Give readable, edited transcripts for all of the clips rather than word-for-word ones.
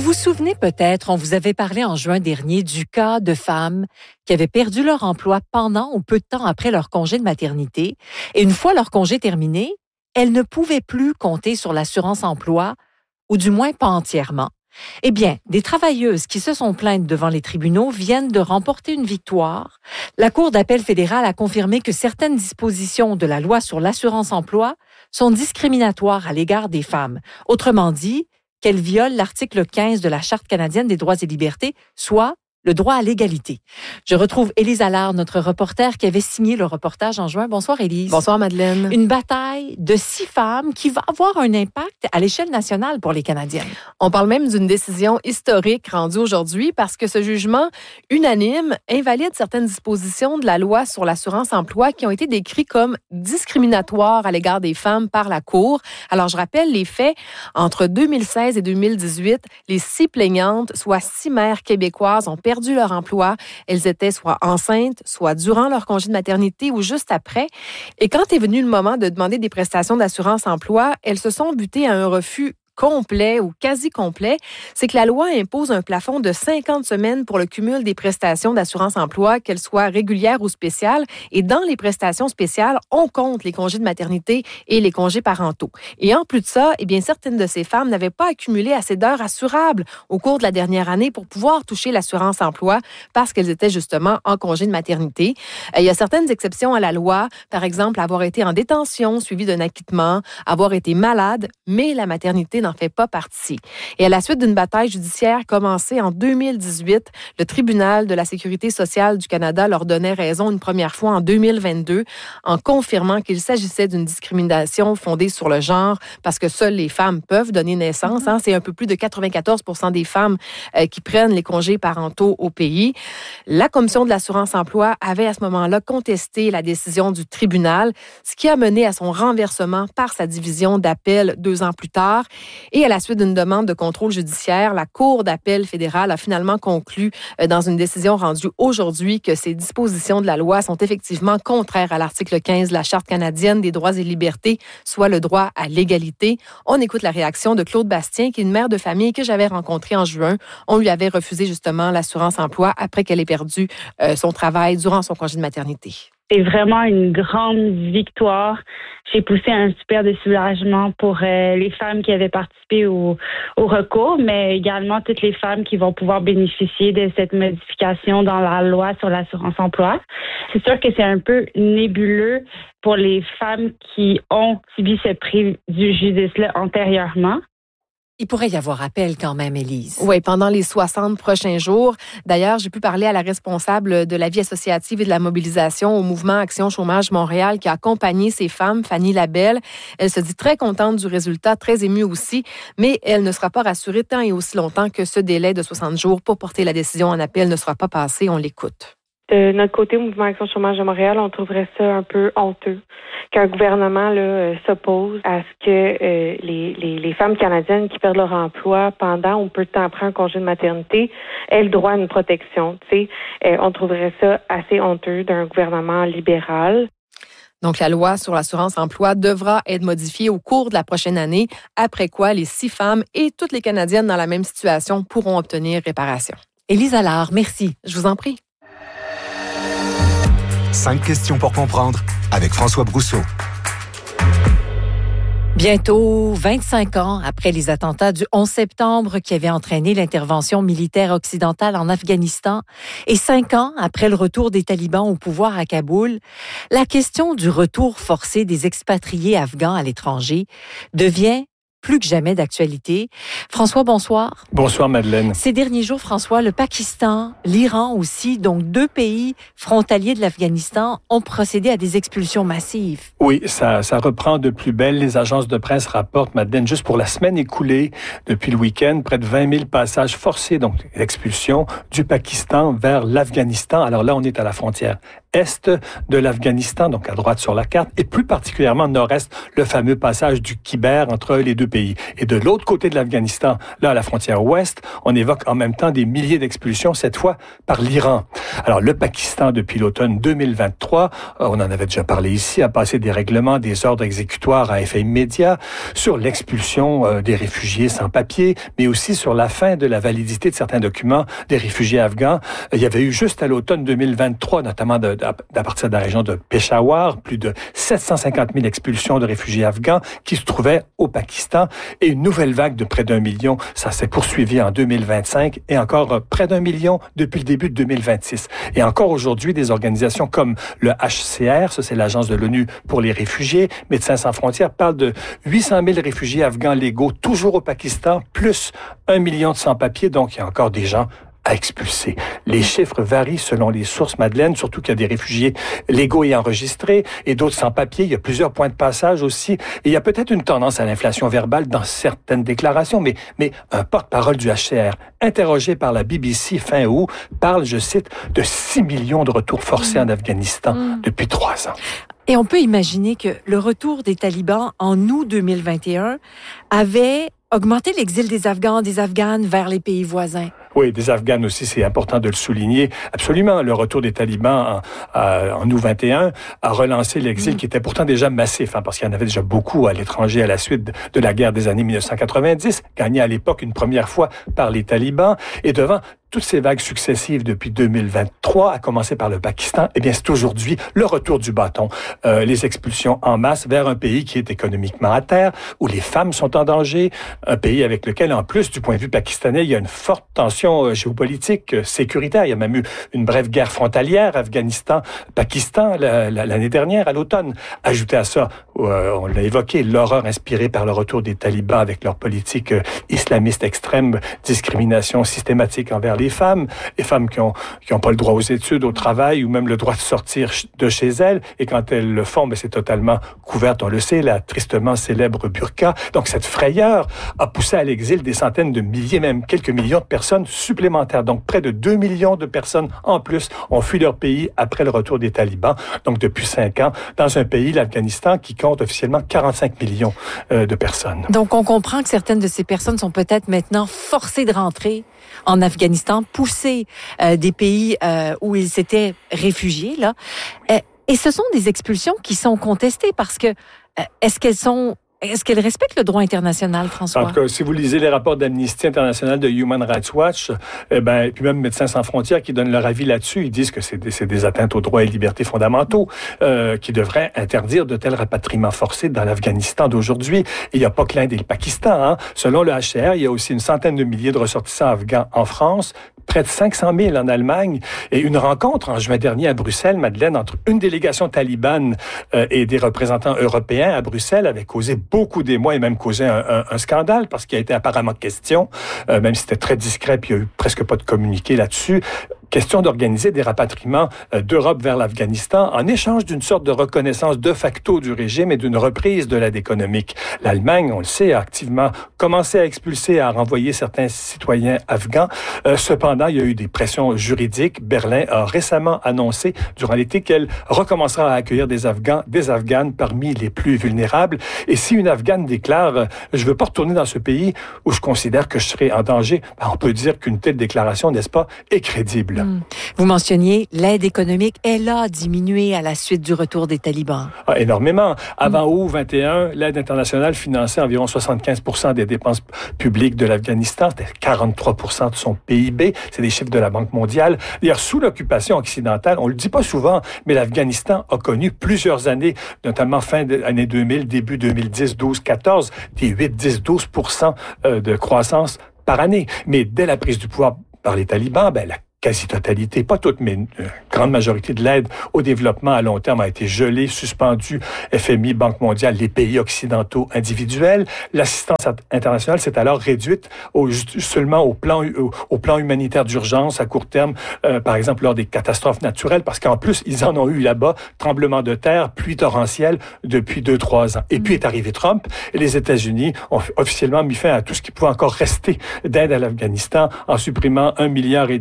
vous souvenez peut-être, on vous avait parlé en juin dernier du cas de femmes qui avaient perdu leur emploi pendant ou peu de temps après leur congé de maternité. Et une fois leur congé terminé, elles ne pouvaient plus compter sur l'assurance emploi, ou du moins pas entièrement. Eh bien, des travailleuses qui se sont plaintes devant les tribunaux viennent de remporter une victoire. La Cour d'appel fédérale a confirmé que certaines dispositions de la loi sur l'assurance emploi sont discriminatoires à l'égard des femmes. Autrement dit, qu'elles violent l'article 15 de la Charte canadienne des droits et libertés, soit le droit à l'égalité. Je retrouve Élise Allard, notre reporter, qui avait signé le reportage en juin. Bonsoir, Élise. Bonsoir, Madeleine. Une bataille de 6 femmes qui va avoir un impact à l'échelle nationale pour les Canadiennes. On parle même d'une décision historique rendue aujourd'hui parce que ce jugement unanime invalide certaines dispositions de la loi sur l'assurance emploi qui ont été décrites comme discriminatoires à l'égard des femmes par la Cour. Alors, je rappelle les faits. Entre 2016 et 2018, les 6 plaignantes, soit 6 mères québécoises, ont perdu leur emploi. Elles étaient soit enceintes, soit durant leur congé de maternité ou juste après. Et quand est venu le moment de demander des prestations d'assurance emploi, elles se sont butées à un refus complet ou quasi complet, c'est que la loi impose un plafond de 50 semaines pour le cumul des prestations d'assurance emploi, qu'elles soient régulières ou spéciales. Et dans les prestations spéciales, on compte les congés de maternité et les congés parentaux. Et en plus de ça, eh bien, certaines de ces femmes n'avaient pas accumulé assez d'heures assurables au cours de la dernière année pour pouvoir toucher l'assurance emploi parce qu'elles étaient justement en congé de maternité. Il y a certaines exceptions à la loi, par exemple, avoir été en détention suivi d'un acquittement, avoir été malade, mais la maternité n'en fait pas partie. Et à la suite d'une bataille judiciaire commencée en 2018, le tribunal de la Sécurité sociale du Canada leur donnait raison une première fois en 2022 en confirmant qu'il s'agissait d'une discrimination fondée sur le genre parce que seules les femmes peuvent donner naissance. C'est un peu plus de 94% des femmes qui prennent les congés parentaux au pays. La Commission de l'assurance emploi avait à ce moment-là contesté la décision du tribunal, ce qui a mené à son renversement par sa division d'appel 2 ans plus tard. Et à la suite d'une demande de contrôle judiciaire, la Cour d'appel fédérale a finalement conclu dans une décision rendue aujourd'hui que ces dispositions de la loi sont effectivement contraires à l'article 15 de la Charte canadienne des droits et libertés, soit le droit à l'égalité. On écoute la réaction de Claude Bastien, qui est une mère de famille que j'avais rencontrée en juin. On lui avait refusé justement l'assurance emploi après qu'elle ait perdu son travail durant son congé de maternité. C'est vraiment une grande victoire. J'ai poussé un super de soulagement pour les femmes qui avaient participé au recours, mais également toutes les femmes qui vont pouvoir bénéficier de cette modification dans la loi sur l'assurance emploi. C'est sûr que c'est un peu nébuleux pour les femmes qui ont subi ce préjudice-là antérieurement. Il pourrait y avoir appel quand même, Élise. Oui, pendant les 60 prochains jours. D'ailleurs, j'ai pu parler à la responsable de la vie associative et de la mobilisation au mouvement Action Chômage Montréal qui a accompagné ces femmes, Fanny Labelle. Elle se dit très contente du résultat, très émue aussi, mais elle ne sera pas rassurée tant et aussi longtemps que ce délai de 60 jours pour porter la décision en appel ne sera pas passé. On l'écoute. De notre côté, au Mouvement Action Chômage de Montréal, on trouverait ça un peu honteux qu'un gouvernement s'oppose à ce que les femmes canadiennes qui perdent leur emploi pendant ou peu de temps après un congé de maternité aient le droit à une protection. On trouverait ça assez honteux d'un gouvernement libéral. Donc, la loi sur l'assurance emploi devra être modifiée au cours de la prochaine année, après quoi les 6 femmes et toutes les Canadiennes dans la même situation pourront obtenir réparation. Élise Allard, merci. Je vous en prie. 5 questions pour comprendre avec François Brousseau. Bientôt 25 ans après les attentats du 11 septembre qui avaient entraîné l'intervention militaire occidentale en Afghanistan et 5 ans après le retour des talibans au pouvoir à Kaboul, la question du retour forcé des expatriés afghans à l'étranger devient plus que jamais d'actualité. François, bonsoir. Bonsoir, Madeleine. Ces derniers jours, François, le Pakistan, l'Iran aussi, donc 2 pays frontaliers de l'Afghanistan, ont procédé à des expulsions massives. Oui, ça reprend de plus belle. Les agences de presse rapportent, Madeleine, juste pour la semaine écoulée, depuis le week-end, près de 20 000 passages forcés, donc l'expulsion du Pakistan vers l'Afghanistan. Alors là, on est à la frontière est de l'Afghanistan, donc à droite sur la carte, et plus particulièrement nord-est, le fameux passage du Khyber entre les deux pays. Et de l'autre côté de l'Afghanistan, là, à la frontière ouest, on évoque en même temps des milliers d'expulsions, cette fois par l'Iran. Alors, le Pakistan, depuis l'automne 2023, on en avait déjà parlé ici, a passé des règlements, des ordres exécutoires à effet immédiat sur l'expulsion des réfugiés sans papier, mais aussi sur la fin de la validité de certains documents des réfugiés afghans. Il y avait eu juste à l'automne 2023, notamment à partir de la région de Peshawar, plus de 750 000 expulsions de réfugiés afghans qui se trouvaient au Pakistan, et une nouvelle vague de près d'1 million. Ça s'est poursuivi en 2025 et encore près d'1 million depuis le début de 2026. Et encore aujourd'hui, des organisations comme le HCR, ça c'est l'Agence de l'ONU pour les réfugiés, Médecins sans frontières, parlent de 800 000 réfugiés afghans légaux toujours au Pakistan, plus 1 million de sans-papiers, donc il y a encore des gens à expulser. Les chiffres varient selon les sources, Madeleine, surtout qu'il y a des réfugiés légaux et enregistrés et d'autres sans-papiers. Il y a plusieurs points de passage aussi. Et il y a peut-être une tendance à l'inflation verbale dans certaines déclarations, mais un porte-parole du HCR, interrogé par la BBC fin août, parle, je cite, de 6 millions de retours forcés en Afghanistan depuis 3 ans. Et on peut imaginer que le retour des talibans en août 2021 avait augmenté l'exil des Afghans, des Afghanes vers les pays voisins. Oui, des Afghanes aussi, c'est important de le souligner. Absolument, le retour des talibans en août 21 a relancé l'exil qui était pourtant déjà massif, parce qu'il y en avait déjà beaucoup à l'étranger à la suite de la guerre des années 1990, gagnée à l'époque une première fois par les talibans. Et devant toutes ces vagues successives depuis 2023, à commencer par le Pakistan, eh bien, c'est aujourd'hui le retour du bâton. Les expulsions en masse vers un pays qui est économiquement à terre, où les femmes sont en danger, un pays avec lequel, en plus, du point de vue pakistanais, il y a une forte tension géopolitique, sécuritaire. Il y a même eu une brève guerre frontalière, Afghanistan-Pakistan, l'année dernière, à l'automne. Ajouté à ça, on l'a évoqué, l'horreur inspirée par le retour des talibans avec leur politique islamiste extrême, discrimination systématique envers les femmes qui ont pas le droit aux études, au travail, ou même le droit de sortir de chez elles. Et quand elles le font, c'est totalement couverte, on le sait, la tristement célèbre burqa. Donc, cette frayeur a poussé à l'exil des centaines de milliers, même quelques millions de personnes supplémentaires. Donc, près de 2 millions de personnes en plus ont fui leur pays après le retour des talibans. Donc, depuis 5 ans, dans un pays, l'Afghanistan, qui compte officiellement 45 millions de personnes. Donc, on comprend que certaines de ces personnes sont peut-être maintenant forcées de rentrer en Afghanistan, poussées des pays où ils s'étaient réfugiés, là. Et ce sont des expulsions qui sont contestées parce que est-ce qu'elles respectent le droit international, François? En tout cas, si vous lisez les rapports d'Amnesty International, de Human Rights Watch, et puis même Médecins sans frontières qui donnent leur avis là-dessus, ils disent que c'est des atteintes aux droits et libertés fondamentaux qui devraient interdire de tels rapatriements forcés dans l'Afghanistan d'aujourd'hui. Et il n'y a pas que l'Inde et le Pakistan. Selon le HCR, il y a aussi une centaine de milliers de ressortissants afghans en France, près de 500 000 en Allemagne, et une rencontre en juin dernier à Bruxelles, Madeleine, entre une délégation talibane et des représentants européens à Bruxelles avait causé beaucoup d'émoi et même causé un scandale parce qu'il a été apparemment question, même si c'était très discret puis il n'y a eu presque pas de communiqué là-dessus, question d'organiser des rapatriements d'Europe vers l'Afghanistan en échange d'une sorte de reconnaissance de facto du régime et d'une reprise de l'aide économique. L'Allemagne, on le sait, a activement commencé à expulser, à renvoyer certains citoyens afghans. Cependant, il y a eu des pressions juridiques. Berlin a récemment annoncé durant l'été qu'elle recommencera à accueillir des Afghans, des Afghanes parmi les plus vulnérables. Et si une Afghane déclare « Je veux pas retourner dans ce pays où je considère que je serai en danger », on peut dire qu'une telle déclaration, n'est-ce pas, est crédible. Vous mentionniez l'aide économique, elle a diminué à la suite du retour des talibans. Énormément. Avant août 21, l'aide internationale finançait environ 75% des dépenses publiques de l'Afghanistan. C'était 43% de son PIB. C'est des chiffres de la Banque mondiale. D'ailleurs, sous l'occupation occidentale, on le dit pas souvent, mais l'Afghanistan a connu plusieurs années, notamment fin de l'année 2000, début 2010, 12, 14, des 8, 10, 12% de croissance par année. Mais dès la prise du pouvoir par les talibans, la quasi-totalité, pas toute, mais une grande majorité de l'aide au développement à long terme a été gelée, suspendue. FMI, Banque mondiale, les pays occidentaux individuels. L'assistance internationale s'est alors réduite seulement au plan humanitaire d'urgence à court terme, par exemple lors des catastrophes naturelles, parce qu'en plus, ils en ont eu là-bas, tremblements de terre, pluies torrentielles depuis 2-3 ans. Et puis est arrivé Trump, et les États-Unis ont officiellement mis fin à tout ce qui pouvait encore rester d'aide à l'Afghanistan en supprimant $1,5 milliard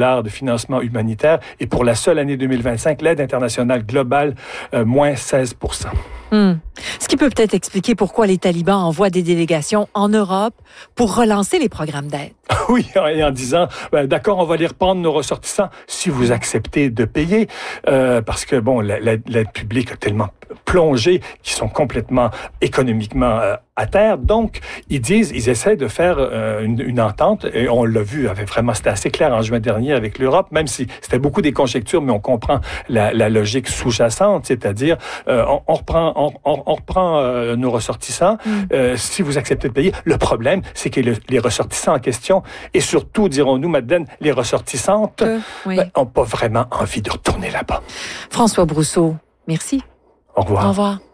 $ de financement humanitaire et pour la seule année 2025, l'aide internationale globale, moins 16%. Ce qui peut peut-être expliquer pourquoi les talibans envoient des délégations en Europe pour relancer les programmes d'aide. Oui, et en disant, d'accord, on va les reprendre nos ressortissants si vous acceptez de payer, parce que bon, l'aide publique a tellement plongé qu'ils sont complètement économiquement à terre. Donc, ils essaient de faire une entente, et on l'a vu, c'était assez clair en juin dernier avec l'Europe, même si c'était beaucoup des conjectures, mais on comprend la logique sous-jacente, c'est-à-dire, on reprend nos ressortissants si vous acceptez de payer. Le problème, c'est que les ressortissants en question, et surtout, dirons-nous, Madeleine, les ressortissantes, n'ont pas vraiment envie de retourner là-bas. François Brousseau, merci. Au revoir. Au revoir.